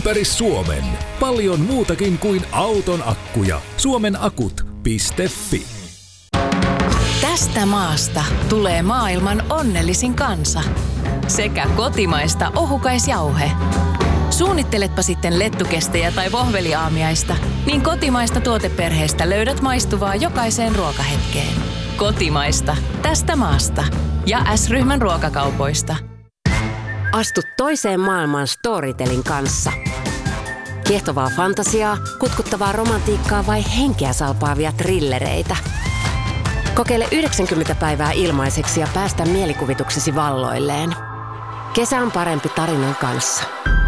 ympäri Suomen. Paljon muutakin kuin auton akkuja. Suomenakut.fi. Tästä maasta tulee maailman onnellisin kansa. Sekä kotimaista ohukaisjauhe. Suunnitteletpa sitten lettukestejä tai vohveliaamiaista, niin kotimaista tuoteperheestä löydät maistuvaa jokaiseen ruokahetkeen. Kotimaista. Tästä maasta. Ja S-ryhmän ruokakaupoista. Astu toiseen maailmaan Storytelin kanssa. Kiehtovaa fantasiaa, kutkuttavaa romantiikkaa vai henkeä salpaavia thrillereitä. Kokeile 90 päivää ilmaiseksi ja päästä mielikuvituksesi valloilleen. Kesä on parempi tarinan kanssa.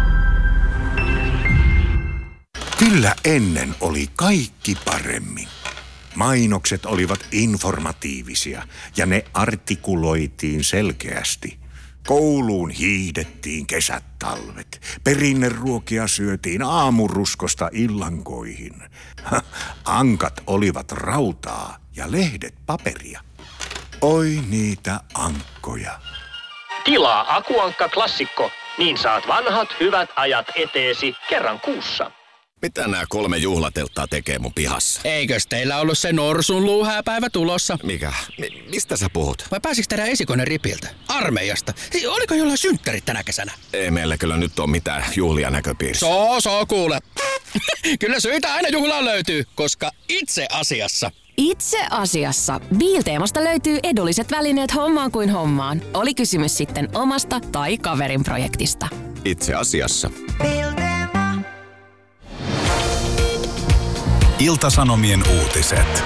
Kyllä ennen oli kaikki paremmin. Mainokset olivat informatiivisia ja ne artikuloitiin selkeästi. Kouluun hiihdettiin kesät talvet. Perinneruokia syötiin aamuruskosta illankoihin. Ankat olivat rautaa ja lehdet paperia. Oi niitä ankkoja. Tilaa Akuankka Klassikko, niin saat vanhat hyvät ajat eteesi kerran kuussa. Mitä nämä 3 juhlatelttaa tekee mun pihassa? Eikös teillä ollut se norsun luuhääpäivä tulossa? Mikä? Mistä sä puhut? Vai pääsikö teidän esikoinen ripiltä? Armeijasta? Oliko jollain synttärit tänä kesänä? Ei meillä kyllä nyt ole mitään juhlia näköpiirissä. Kuule. Kyllä syitä aina juhlaan löytyy, koska itse asiassa Bilteemasta löytyy edulliset välineet hommaan kuin hommaan. Oli kysymys sitten omasta tai kaverin projektista. Itse asiassa. Ilta-Sanomien uutiset.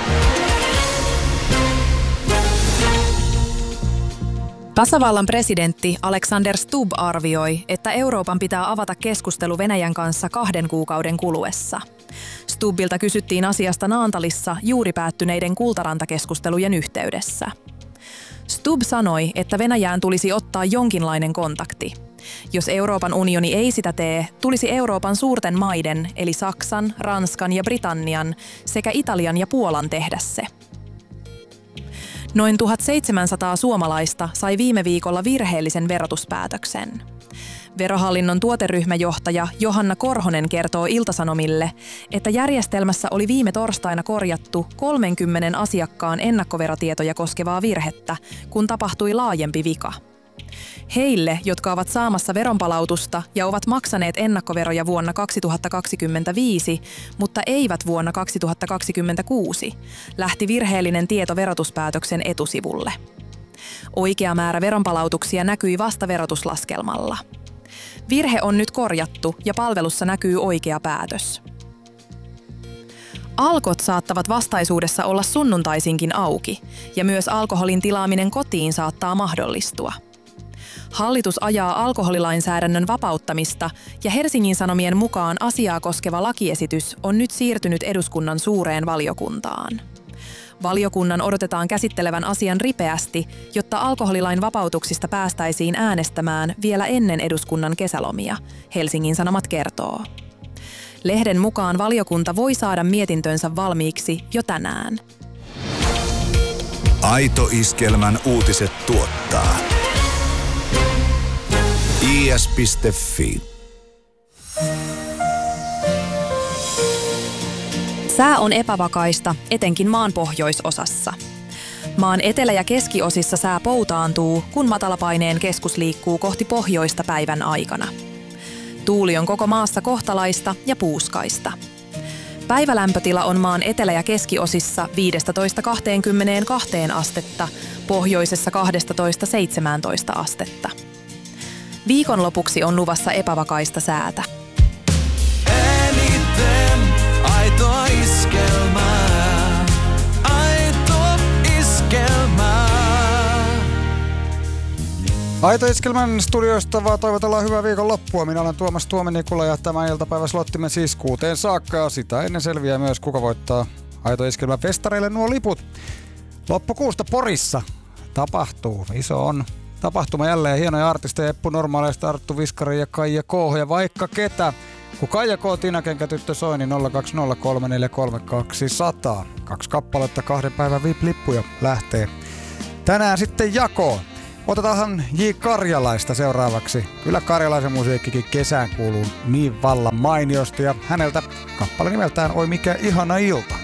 Tasavallan presidentti Alexander Stubb arvioi, että Euroopan pitää avata keskustelu Venäjän kanssa 2 kuukauden kuluessa. Stubbilta kysyttiin asiasta Naantalissa juuri päättyneiden kultarantakeskustelujen yhteydessä. Stubb sanoi, että Venäjään tulisi ottaa jonkinlainen kontakti. Jos Euroopan unioni ei sitä tee, tulisi Euroopan suurten maiden, eli Saksan, Ranskan ja Britannian, sekä Italian ja Puolan tehdä se. Noin 1700 suomalaista sai viime viikolla virheellisen verotuspäätöksen. Verohallinnon tuoteryhmäjohtaja Johanna Korhonen kertoo Ilta-Sanomille, että järjestelmässä oli viime torstaina korjattu 30 asiakkaan ennakkoverotietoja koskevaa virhettä, kun tapahtui laajempi vika. Heille, jotka ovat saamassa veronpalautusta ja ovat maksaneet ennakkoveroja vuonna 2025, mutta eivät vuonna 2026, lähti virheellinen tieto verotuspäätöksen etusivulle. Oikea määrä veronpalautuksia näkyi vasta verotuslaskelmalla. Virhe on nyt korjattu ja palvelussa näkyy oikea päätös. Alkot saattavat vastaisuudessa olla sunnuntaisinkin auki, ja myös alkoholin tilaaminen kotiin saattaa mahdollistua. Hallitus ajaa alkoholilainsäädännön vapauttamista ja Helsingin Sanomien mukaan asiaa koskeva lakiesitys on nyt siirtynyt eduskunnan suureen valiokuntaan. Valiokunnan odotetaan käsittelevän asian ripeästi, jotta alkoholilain vapautuksista päästäisiin äänestämään vielä ennen eduskunnan kesälomia, Helsingin Sanomat kertoo. Lehden mukaan valiokunta voi saada mietintönsä valmiiksi jo tänään. Aito Iskelmän uutiset tuottaa is.fi. Sää on epävakaista, etenkin maan pohjoisosassa. Maan etelä- ja keskiosissa sää poutaantuu, kun matalapaineen keskus liikkuu kohti pohjoista päivän aikana. Tuuli on koko maassa kohtalaista ja puuskaista. Päivälämpötila on maan etelä- ja keskiosissa 15–22 astetta, pohjoisessa 12–17 astetta. Viikonlopuksi on luvassa epävakaista säätä. Eniten aitoa iskelmää, aito iskelmää. Aito Iskelmän studioista vaan toivotellaan hyvää viikonloppua. Minä olen Tuomas Tuomi-Nikula ja tämän iltapäivän slottimme siis 6 saakka. Sitä ennen selviää myös, kuka voittaa Aito Iskelmän festareille nuo liput. Loppukuusta Porissa tapahtuu. Iso on tapahtuma jälleen. Hienoja artisteja, Eppu Normaaleista, Arttu Viskari ja Kaija K. Ja vaikka ketä. Kun Kaija K. Tinakenkätyttö soi, niin 020343200. 2 kappaletta 2 päivän VIP-lippuja lähtee tänään sitten jakoon. Otetaanhan J. Karjalaista seuraavaksi. Kyllä karjalaisen musiikkikin kesään kuuluu niin vallan mainiosti ja häneltä kappale nimeltään Oi mikä ihana ilta.